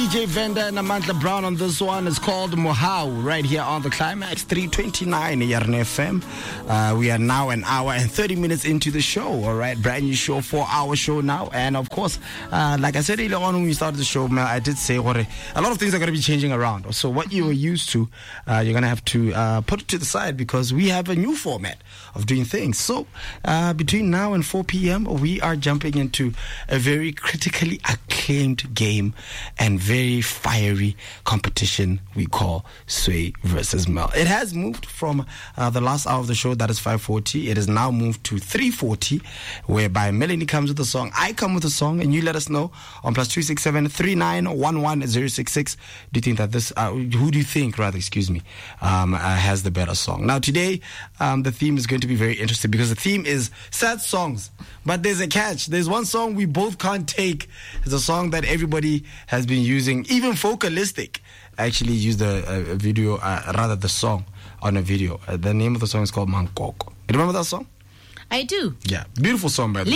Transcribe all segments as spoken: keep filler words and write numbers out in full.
D J Venda and Amantla Brown on this one. It's called Mohau right here on the Climax three twenty-nine Y R N F M. Uh, we are now an hour and thirty minutes into the show. All right, brand new show, four hour show now. And of course, uh, like I said earlier on when we started the show, man, I did say what a, a lot of things are going to be changing around. So what you were used to, uh, you're going to have to uh, put it to the side because we have a new format of doing things. So uh, between now and four p.m., we are jumping into a very critically acclaimed game and very fiery competition we call Sway versus Mel. It has moved from uh, the last hour of the show, that is five forty. It has now moved to three forty, whereby Melanie comes with a song, I come with a song, and you let us know on plus two six seven three nine one one zero six six. Do you think that this, uh, who do you think, rather, excuse me, um, uh, has the better song? Now today, um, the theme is going to be very interesting because the theme is sad songs. But there's a catch. There's one song we both can't take. It's a song that everybody has been using, even Focalistic actually used a, a video, uh, rather the song on a video. Uh, the name of the song is called Mankoko. You remember that song? I do. Yeah, beautiful song, by the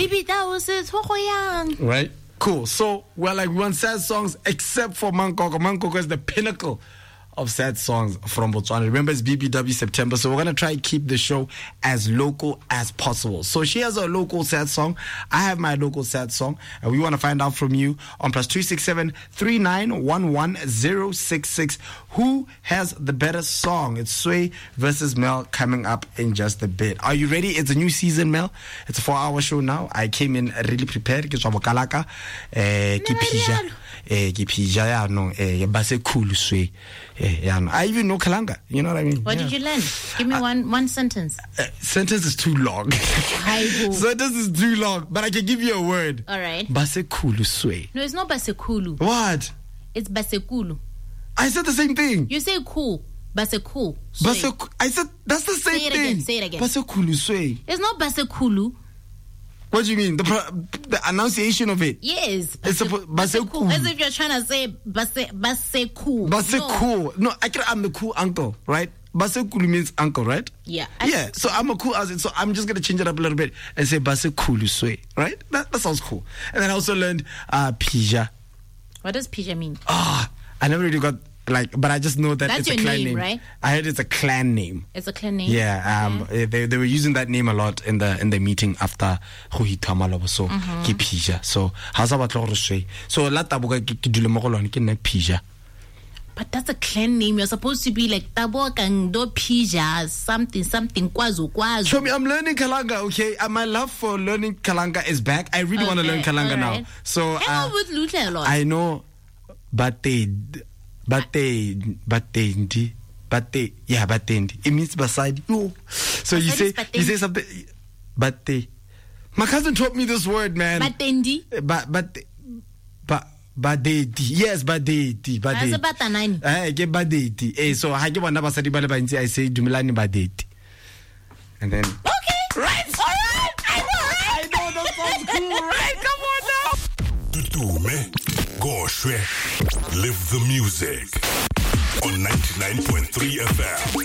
way. Right? Cool. So we're like, we want sad songs except for Mankoko. Mankoko is the pinnacle of sad songs from Botswana. Remember, it's B B W September, so we're going to try and keep the show as local as possible. So she has a local sad song. I have my local sad song. And we want to find out from you on plus two six seven three nine one one zero six six who has the better song. It's Sway versus Mel coming up in just a bit. Are you ready? It's a new season, Mel. It's a four-hour show now. I came in really prepared. Ke tswa bokalaka. Eh, ke pija. Eh, ke pija ya no. Eh, ba se cool Sway. Yeah, I even know Kalanga. You know what I mean? What yeah. did you learn? Give me uh, one one sentence. Uh, sentence is too long. Sentence is too long, but I can give you a word. All right. Basekulu Sway. No, it's not Basekulu. What? It's Basekulu. I said the same thing. You say cool. Basekulu. Basek. I said that's the same say it thing. Again, say it again. Basekulu Sway. It's not Basekulu. What do you mean? The the enunciation of it? Yes. It's supposed Basekulu. As if you're trying to say Base Basekulu. Basekulu. No, I can, I'm the cool uncle, right? Basekulu means uncle, right? Yeah. Yeah. So I'm a cool cousin. So I'm just gonna change it up a little bit and say Basekulu Sway, right? That that sounds cool. And then I also learned uh Pija. What does Pija mean? Ah, oh, I never really got. Like, but I just know that That's it's a clan name, name, right? I heard it's a clan name. It's a clan name. Yeah, um, okay. they they were using that name a lot in the in the meeting after Huhita Malobo. So ke Pija. So how's about Loroshe? So lata boka ke dule mo go lone ke nna Pija. But that's a clan name. You're supposed to be like Tabo Kando Pija, something, something, Kwazu, Kwazu. Show me, I'm learning Kalanga, okay? And my love for learning Kalanga is back. I really okay, want to learn Kalanga right. now. So Hang uh, with Luther a lot. I know, but they. Bate, batendi, bate, yeah, batendi. It means beside you. So you say, you say something, bate. My cousin taught me this word, man. Batendi. But, but, but, badeti. Yes, badeti, badeti. That's about nine. I get badeti. Eh, so I get one basadi balabansi. I say dumilani badeti, and then. Okay. Right. All right. I know. Right? I know that sounds cool, right? Come on now. Tutume, Goshwe. Live the music on ninety-nine point three F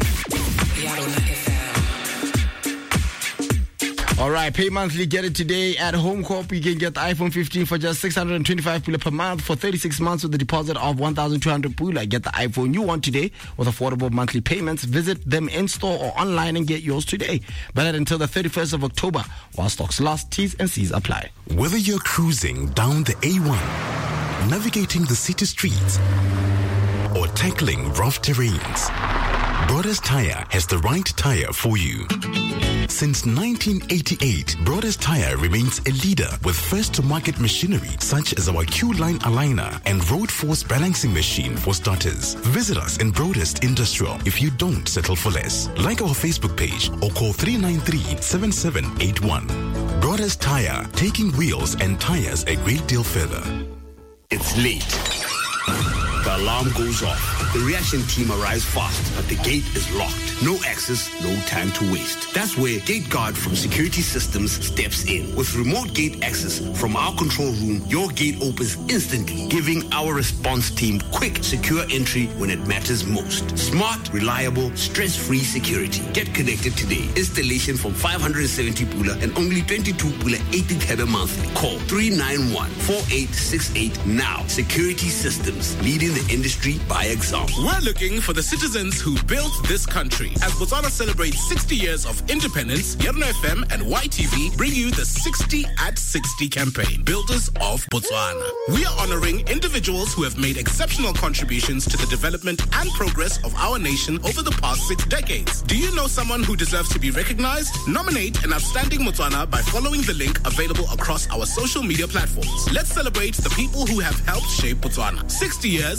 M. All right, pay monthly, get it today at Home Corp. You can get the iPhone fifteen for just six hundred twenty-five pula per month for thirty-six months with a deposit of one thousand two hundred pula. Get the iPhone you want today with affordable monthly payments. Visit them in store or online and get yours today. Valid until the thirty-first of October while stocks last. T's and C's apply. Whether you're cruising down the A one, navigating the city streets, or tackling rough terrains, Brothers Tire has the right tire for you. Since nineteen eighty-eight, Brothers Tire remains a leader with first-to-market machinery such as our Q-Line aligner and Road Force balancing machine for starters. Visit us in Broadest Industrial if you don't settle for less. Like our Facebook page or call three nine three, seven seven eight one. Brothers Tire, taking wheels and tires a great deal further. It's late. The alarm goes off. The reaction team arrives fast, but the gate is locked. No access, no time to waste. That's where GateGuard from Security Systems steps in. With remote gate access from our control room, your gate opens instantly, giving our response team quick, secure entry when it matters most. Smart, reliable, stress-free security. Get connected today. Installation from five hundred seventy pula and only twenty-two pula eighty thebe monthly. Call three nine one, four eight six eight now. Security Systems, leading the industry by example. We're looking for the citizens who built this country. As Botswana celebrates sixty years of independence, Yerno F M and Y T V bring you the sixty at sixty campaign, Builders of Botswana. We are honoring individuals who have made exceptional contributions to the development and progress of our nation over the past six decades. Do you know someone who deserves to be recognized? Nominate an outstanding Botswana by following the link available across our social media platforms. Let's celebrate the people who have helped shape Botswana. sixty years